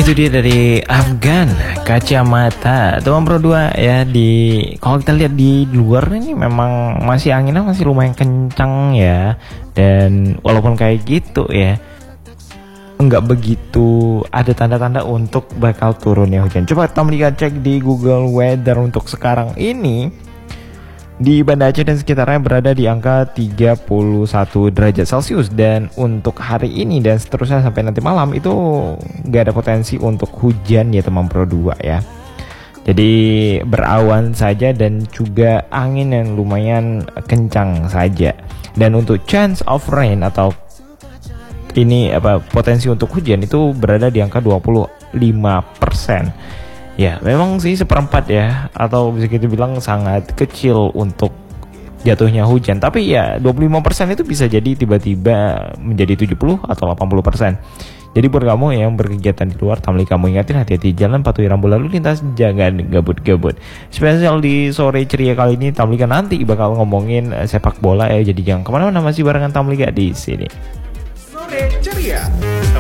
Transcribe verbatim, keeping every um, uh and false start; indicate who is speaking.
Speaker 1: itu dia dari Afgan Kacamata Teman Pro dua ya. Di kalau kita lihat di luar ini memang masih anginnya masih lumayan kencang ya. Dan walaupun kayak gitu ya, enggak begitu ada tanda-tanda untuk bakal turunnya hujan. Coba kita cek di Google Weather untuk sekarang ini. Di Banda Aceh dan sekitarnya berada di angka tiga puluh satu derajat Celcius. Dan untuk hari ini dan seterusnya sampai nanti malam itu gak ada potensi untuk hujan ya teman Pro dua ya. Jadi berawan saja dan juga angin yang lumayan kencang saja. Dan untuk chance of rain atau ini apa potensi untuk hujan itu berada di angka dua puluh lima persen. Ya memang sih seperempat ya, atau bisa kita bilang sangat kecil untuk jatuhnya hujan. Tapi ya dua puluh lima persen itu bisa jadi tiba-tiba menjadi tujuh puluh atau delapan puluh persen. Jadi buat kamu yang berkegiatan di luar, Tamli kamu ingatin hati-hati jalan, patuhi rambu lalu lintas, jangan gabut-gabut. Spesial di sore ceria kali ini, Tamli kan nanti bakal ngomongin uh, sepak bola ya. Jadi jangan kemana-mana, masih barengan Tamli gak di sini.
Speaker 2: Sore ceria.